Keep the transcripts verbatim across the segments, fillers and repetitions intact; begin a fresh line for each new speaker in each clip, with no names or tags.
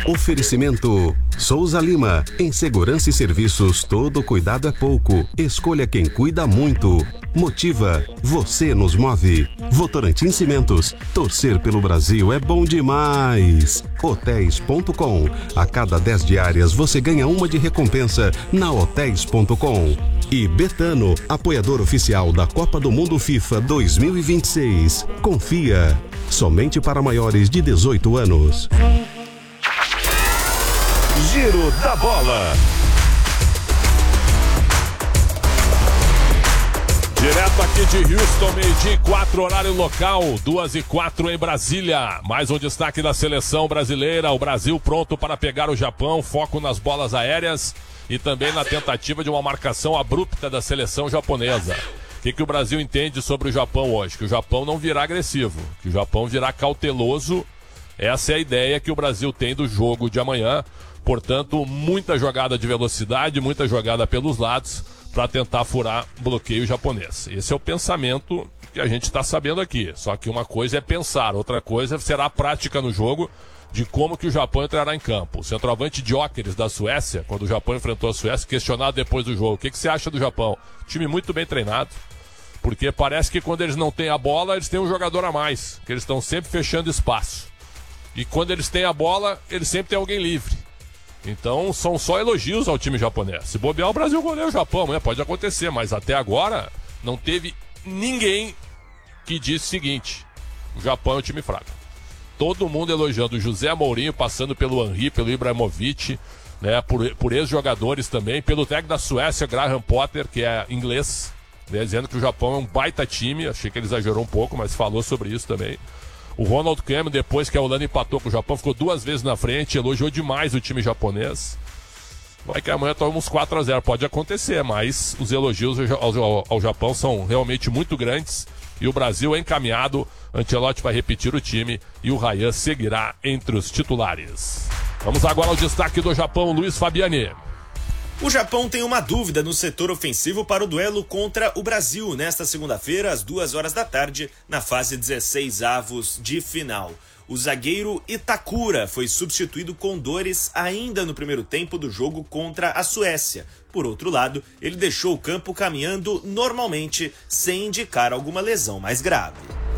Oferecimento Souza Lima. Em segurança e serviços, todo cuidado é pouco. Escolha quem cuida muito. Motiva. Você nos move. Votorantim Cimentos. Torcer pelo Brasil é bom demais. Hotéis ponto com. A cada dez diárias você ganha uma de recompensa na Hotéis ponto com. E Betano, apoiador oficial da Copa do Mundo FIFA dois mil e vinte e seis. Confia. Somente para maiores de dezoito anos.
Giro da Bola. Direto aqui de Houston, meio-dia e quatro, horário local, duas e quatro em Brasília. Mais um destaque da seleção brasileira. O Brasil pronto para pegar o Japão, foco nas bolas aéreas e também na tentativa de uma marcação abrupta da seleção japonesa. O que, que o Brasil entende sobre o Japão hoje? Que o Japão não virá agressivo, que o Japão virá cauteloso. Essa é a ideia que o Brasil tem do jogo de amanhã. Portanto, muita jogada de velocidade, muita jogada pelos lados para tentar furar bloqueio japonês. Esse é o pensamento que a gente está sabendo aqui. Só que uma coisa é pensar, outra coisa será a prática no jogo de como que o Japão entrará em campo. O centroavante Gyökeres da Suécia, quando o Japão enfrentou a Suécia, questionado depois do jogo, o que, que você acha do Japão? Time muito bem treinado, porque parece que quando eles não têm a bola, eles têm um jogador a mais, que eles estão sempre fechando espaço. E quando eles têm a bola, eles sempre têm alguém livre. Então são só elogios ao time japonês. Se bobear, o Brasil goleia o Japão, né? Pode acontecer, mas até agora não teve ninguém que disse o seguinte: o Japão é um time fraco. Todo mundo elogiando o José Mourinho, passando pelo Henry, pelo Ibrahimovic, né? por, por ex-jogadores também, pelo técnico da Suécia, Graham Potter, que é inglês, né? Dizendo que o Japão é um baita time. Achei que ele exagerou um pouco, mas falou sobre isso também. O Ronald Koeman, depois que a Holanda empatou com o Japão, ficou duas vezes na frente, elogiou demais o time japonês. Vai que amanhã toma uns quatro a zero, pode acontecer, mas os elogios ao, ao Japão são realmente muito grandes. E o Brasil é encaminhado, Ancelotti vai repetir o time e o Ryan seguirá entre os titulares. Vamos agora ao destaque do Japão, Luiz Fabiani.
O Japão tem uma dúvida no setor ofensivo para o duelo contra o Brasil nesta segunda-feira, às duas horas da tarde, na fase dezesseis avos de final. O zagueiro Itakura foi substituído com dores ainda no primeiro tempo do jogo contra a Suécia. Por outro lado, ele deixou o campo caminhando normalmente, sem indicar alguma lesão mais grave.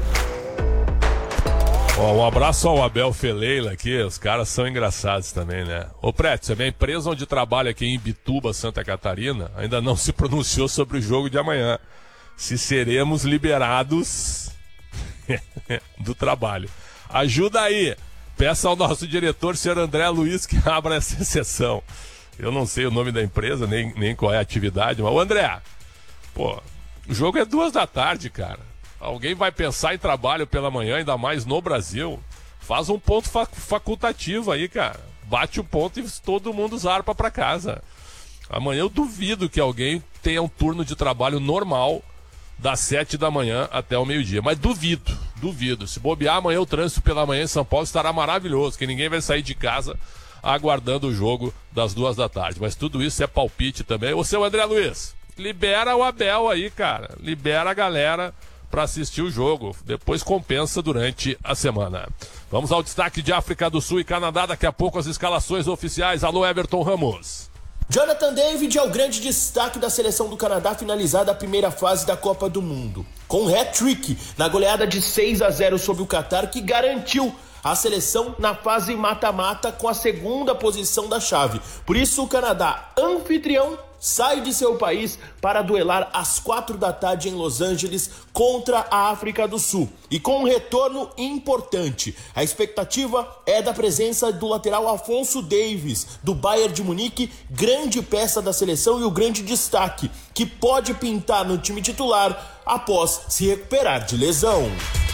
Oh, um abraço ao Abel Feleila aqui, os caras são engraçados também, né? Ô Preto, a minha empresa onde trabalha aqui em Bituba, Santa Catarina, ainda não se pronunciou sobre o jogo de amanhã. Se seremos liberados do trabalho. Ajuda aí, peça ao nosso diretor, senhor André Luiz, que abra essa sessão. Eu não sei o nome da empresa, nem, nem qual é a atividade, mas, ô André, pô, o jogo é duas da tarde, cara. Alguém vai pensar em trabalho pela manhã, ainda mais no Brasil? Faz um ponto fac- facultativo aí, cara. Bate o ponto e todo mundo zarpa pra casa. Amanhã eu duvido que alguém tenha um turno de trabalho normal das sete da manhã até o meio-dia. Mas duvido, duvido. Se bobear amanhã o trânsito pela manhã em São Paulo estará maravilhoso, que ninguém vai sair de casa aguardando o jogo das duas da tarde. Mas tudo isso é palpite também. Ô, seu André Luiz, libera o Abel aí, cara. Libera a galera para assistir o jogo, depois compensa durante a semana. Vamos ao destaque de África do Sul e Canadá, daqui a pouco as escalações oficiais. Alô, Everton Ramos.
Jonathan David é o grande destaque da seleção do Canadá finalizada a primeira fase da Copa do Mundo, com um hat-trick na goleada de seis a zero sobre o Catar, que garantiu a seleção na fase mata-mata com a segunda posição da chave. Por isso o Canadá, anfitrião, sai de seu país para duelar às quatro da tarde em Los Angeles contra a África do Sul. E com um retorno importante. A expectativa é da presença do lateral Afonso Davies, do Bayern de Munique, grande peça da seleção e o grande destaque, que pode pintar no time titular após se recuperar de lesão.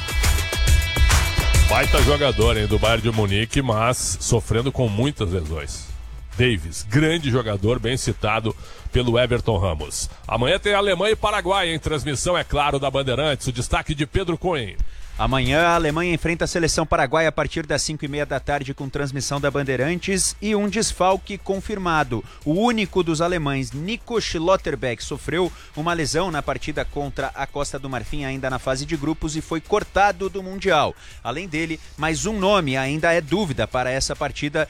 Baita jogador, hein, do Bayern de Munique, mas sofrendo com muitas lesões. Davies, grande jogador, bem citado pelo Everton Ramos. Amanhã tem Alemanha e Paraguai em transmissão, é claro, da Bandeirantes. O destaque de Pedro Cohen.
Amanhã a Alemanha enfrenta a seleção paraguaia a partir das cinco e meia da tarde com transmissão da Bandeirantes e um desfalque confirmado. O único dos alemães, Nico Schlotterbeck, sofreu uma lesão na partida contra a Costa do Marfim ainda na fase de grupos e foi cortado do Mundial. Além dele, mais um nome ainda é dúvida para essa partida